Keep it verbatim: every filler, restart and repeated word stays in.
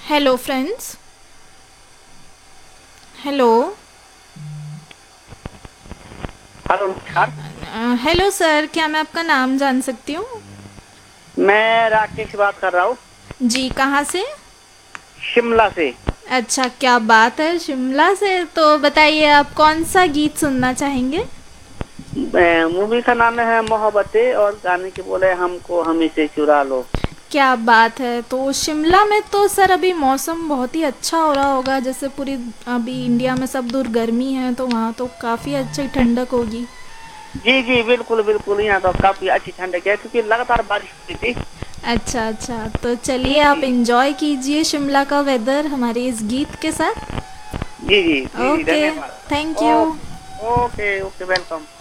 Hello friends. Hello. Hello नमस्कार। अ, hello sir, क्या मैं आपका नाम जान सकती हूँ? मैं राकेश बात कर रहा हूँ, जी, कहाँ से? शिमला से। अच्छा, क्या बात है, शिमला से। तो बताइए, आप कौन सा गीत सुनना चाहेंगे? मूवी का नाम है मोहब्बतें और गाने के बोले हमको हमी से चुरा लो। क्या बात है। तो शिमला में तो सर अभी मौसम बहुत ही अच्छा हो रहा होगा, जैसे पूरी अभी इंडिया में सब दूर गर्मी है, तो वहाँ तो काफ़ी अच्छी ठंडक होगी। जी जी बिल्कुल बिल्कुल, यहाँ तो काफी अच्छी ठंडक है क्योंकि लगातार बारिश हुई थी। अच्छा अच्छा, तो जी चलिए आप जी इंजॉय कीजिए शिमला का वेदर हमारे इस गीत के साथ। जी जी जी जी ओके। धन्यवाद। Thank you. Okay okay okay, welcome.